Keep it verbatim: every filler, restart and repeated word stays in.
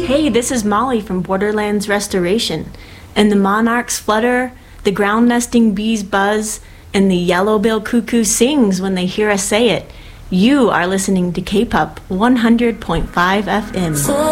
Hey, this is Molly from Borderlands Restoration. And the monarchs flutter, the ground nesting bees buzz, and the yellow-billed cuckoo sings when they hear us say it. You are listening to K-P O P one hundred point five F M.